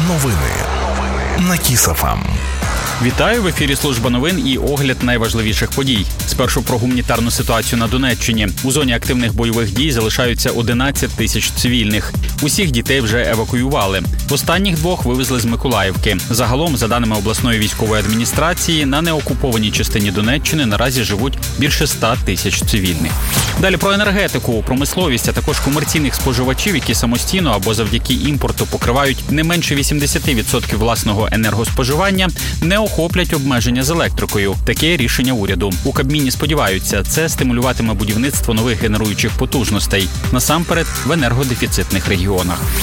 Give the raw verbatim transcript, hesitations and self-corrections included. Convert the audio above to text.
Новини на Кіс-еф ем. Вітаю, в ефірі служба новин і огляд найважливіших подій. Спершу про гуманітарну ситуацію на Донеччині. У зоні активних бойових дій залишаються одинадцять тисяч цивільних. Усіх дітей вже евакуювали. Останніх двох вивезли з Миколаївки. Загалом, за даними обласної військової адміністрації, на неокупованій частині Донеччини наразі живуть більше ста тисяч цивільних. Далі про енергетику, промисловість, а також комерційних споживачів, які самостійно або завдяки імпорту покривають не менше вісімдесят відсотків власного енергоспоживання, не охоплять обмеження з електрикою. Таке рішення уряду. У Кабміні сподіваються, це стимулюватиме будівництво нових генеруючих потужностей, насамперед в енергодефіцитних регіонах.